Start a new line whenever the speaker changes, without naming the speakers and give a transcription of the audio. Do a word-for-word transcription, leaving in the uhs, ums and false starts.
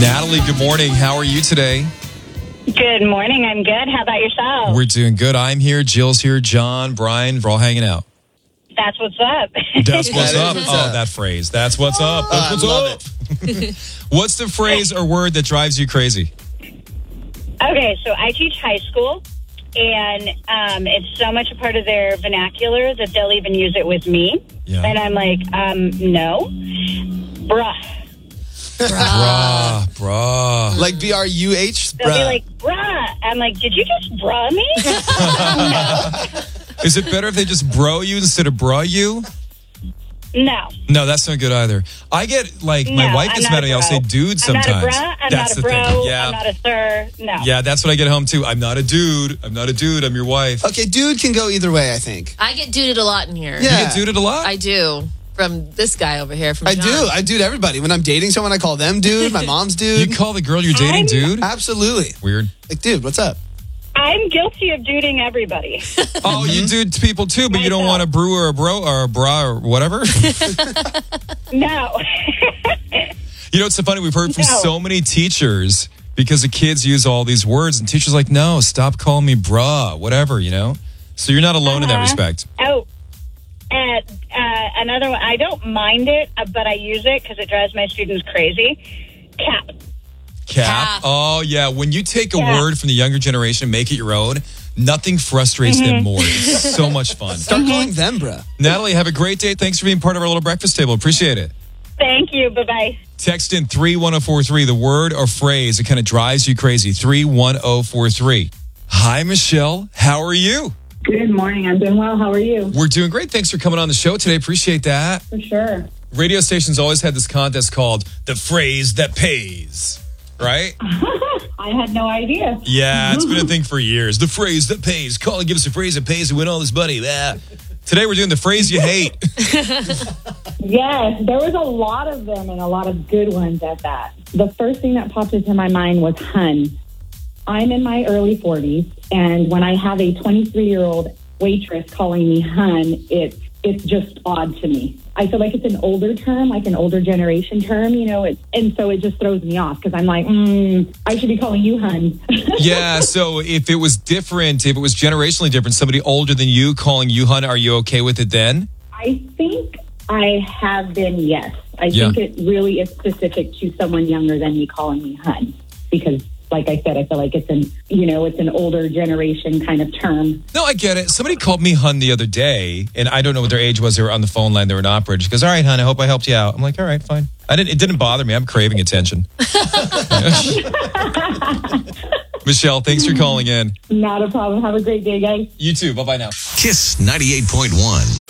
Natalie, good morning. How are you today?
Good morning. I'm good. How about yourself?
We're doing good. I'm here. Jill's here. John, Brian, we're all hanging out.
That's what's up.
That's what's
That
up.
is what's
Oh,
up.
that phrase. That's what's up. That's
I
what's
love
up. It. What's the phrase or word that drives you crazy?
Okay, so I teach high school, and um, it's so much a part of their vernacular that they'll even use it with me.
Yeah.
And I'm like, um, no. Bruh.
Bruh, bruh.
Like B R U H?
They'll be like, bruh. I'm like, did you just bruh me?
Is it better if they just bro you instead of bruh you?
No.
No, that's not good either. I get, like, my
No,
wife
I'm
gets
not
mad at
a
me. I'll
bro.
say dude sometimes.
I'm not a bruh. I'm
that's
not a
the
bro.
thing. Yeah.
I'm not a sir. No.
Yeah, that's what I get home too. I'm not a dude. I'm not a dude. I'm your wife.
Okay, dude can go either way, I think.
I get duded a lot in here.
Yeah.
You get duded a lot?
I do. From this guy over here. From
I
John.
do. I dude everybody. When I'm dating someone, I call them dude. My mom's dude.
You call the girl you're dating
I'm-
dude?
Absolutely.
Weird.
Like, dude, what's up?
I'm guilty of duding everybody.
Oh, you do to people too, but you don't want a brew or a bro or a bra or whatever?
No.
You know, it's so funny. We've heard from
No.
so many teachers because the kids use all these words, and teachers are like, no, stop calling me bruh, whatever, you know? So you're not alone in that
Uh-huh.
respect.
Oh, and uh, another one. I don't mind it, uh, but I use it because it drives my students crazy. Cap.
Cap.
Cap.
Oh, yeah. When you take a
Yeah.
word from the younger generation and make it your own, nothing frustrates
Mm-hmm.
them more. It's so much fun.
Start calling them, bruh.
Natalie, have a great day. Thanks for being part of our little breakfast table. Appreciate it.
Thank you. Bye bye.
Text in three one zero four three, the word or phrase that kind of drives you crazy. three one zero four three. Hi, Michelle. How are you?
Good morning. I'm doing well. How are you?
We're doing great. Thanks for coming on the show today. Appreciate that.
For sure.
Radio stations always had this contest called the phrase that pays, right?
I had no idea.
Yeah, it's been a thing for years. The phrase that pays. Call and give us a phrase that pays and win all this money. Yeah. Today we're doing the phrase you hate.
Yes, there was a lot of them and a lot of good ones at that. The first thing that popped into my mind was hun. I'm in my early forties, and when I have a twenty-three-year-old waitress calling me hun, it's it's just odd to me. I feel like it's an older term, like an older generation term, you know, it, and so it just throws me off because I'm like, mm, I should be calling you hun.
Yeah, so if it was different, if it was generationally different, somebody older than you calling you hun, are you okay with it then?
I think I have been, yes. I
Yeah.
think it really is specific to someone younger than me calling me hun. Because, like I said, I feel like it's an, you know, it's an older generation kind of term.
No, I get it. Somebody called me hun the other day, and I don't know what their age was. They were on the phone line. They were an operator. She goes, all right, hun, I hope I helped you out. I'm like, all right, fine. I didn't. It didn't bother me. I'm craving attention. Michelle, thanks for calling in.
Not a problem. Have a great day, guys.
You too. Bye-bye now.
Kiss ninety-eight point one.